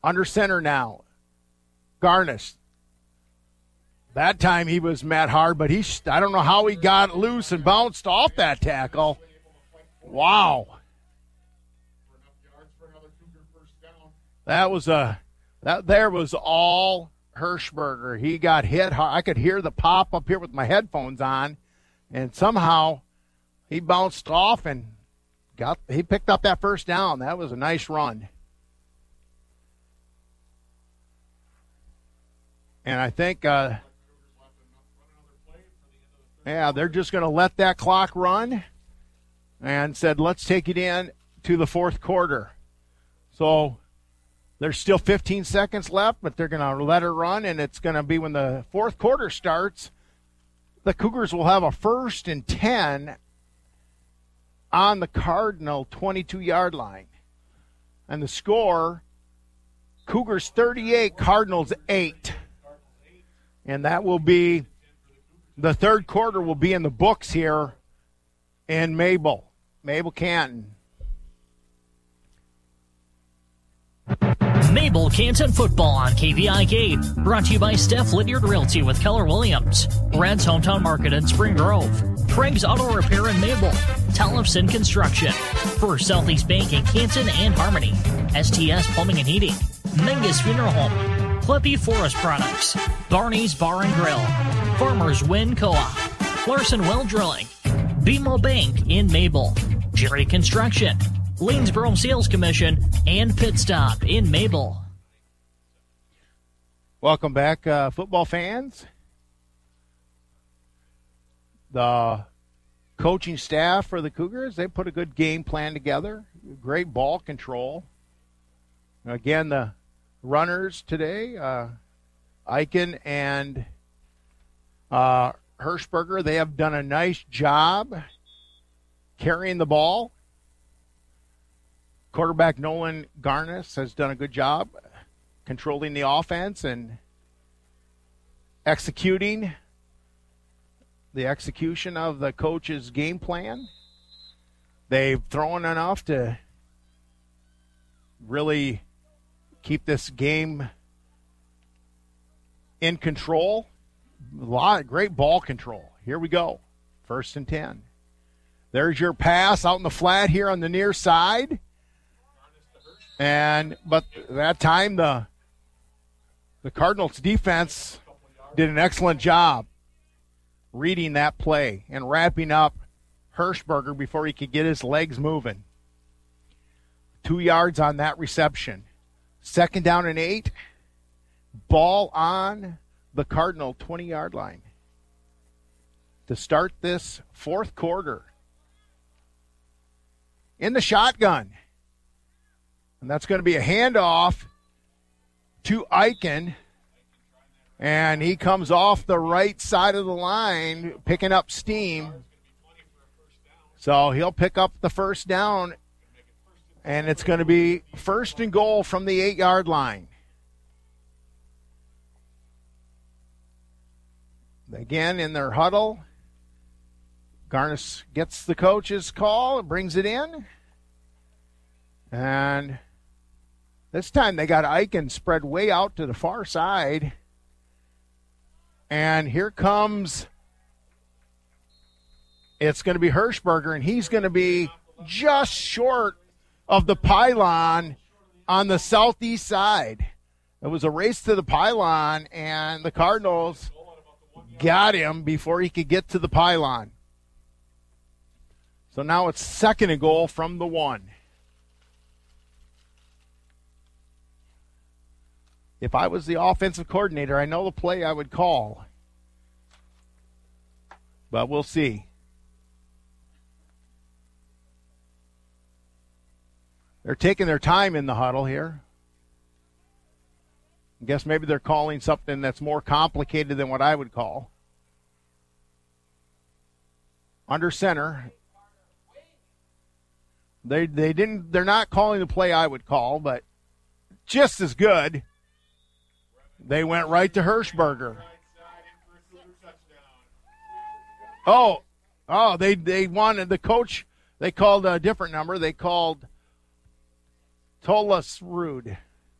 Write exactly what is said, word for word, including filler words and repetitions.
Under center now. Garnis. That time he was met hard, but he I don't know how he got loose and bounced off that tackle. Wow. That was a that there was all Hirschberger. He got hit hard. I could hear the pop up here with my headphones on, and somehow he bounced off and got he picked up that first down. That was a nice run. And I think uh, yeah, they're just going to let that clock run and said, let's take it in to the fourth quarter. So there's still fifteen seconds left, but they're going to let it run, and it's going to be when the fourth quarter starts, the Cougars will have a first and ten on the Cardinal twenty-two-yard line. And the score, Cougars thirty-eight, Cardinals eight. And that will be, the third quarter will be in the books here in Mabel, Mabel Canton. Mabel Canton football on K V I K. Brought to you by Steph Lydiard Realty with Keller Williams, Red's Hometown Market in Spring Grove, Craig's Auto Repair in Mabel, Tollefson Construction, First Southeast Bank in Canton and Harmony, S T S Plumbing and Heating, Mengus Funeral Home, Clippy Forest Products, Barney's Bar and Grill, Farmers Wind Co-op, Larson Well Drilling, B M O Bank in Mabel, Jerry Construction, Lanesboro Sales Commission, and Pit Stop in Mabel. Welcome back, uh, football fans. The coaching staff for the Cougars, they put a good game plan together. Great ball control. Again, the runners today, uh, Eichen and uh, Hirschberger, they have done a nice job carrying the ball. Quarterback Nolan Garnis has done a good job controlling the offense and executing the execution of the coach's game plan. They've thrown enough to really keep this game in control. A lot of great ball control. Here we go. First and ten. There's your pass out in the flat here on the near side. And but that time the the Cardinals defense did an excellent job reading that play and wrapping up Hirschberger before he could get his legs moving. Two yards on that reception. Second down and eight. Ball on the Cardinal twenty-yard line to start this fourth quarter. In the shotgun. And that's going to be a handoff to Eichen. And he comes off the right side of the line, picking up steam. So he'll pick up the first down. And it's going to be first and goal from the eight-yard line. Again, in their huddle, Garnis gets the coach's call, brings it in. And this time they got Eichen spread way out to the far side. And here comes, it's going to be Hirschberger, and he's going to be just short of the pylon on the southeast side. It was a race to the pylon, and the Cardinals got him before he could get to the pylon. So now it's second and goal from the one. If I was the offensive coordinator, I know the play I would call. But we'll see. They're taking their time in the huddle here. I guess maybe they're calling something that's more complicated than what I would call. Under center. They they didn't they're not calling the play I would call, but just as good. They went right to Hirschberger. Oh, oh, they they wanted the coach. They called a different number. They called Tolas Rude.